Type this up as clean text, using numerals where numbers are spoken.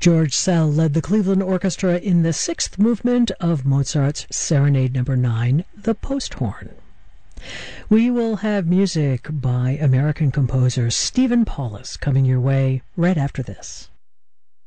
George Szell led the Cleveland Orchestra in the sixth movement of Mozart's Serenade No. 9, the Posthorn. We will have music by American composer Stephen Paulus coming your way right after this.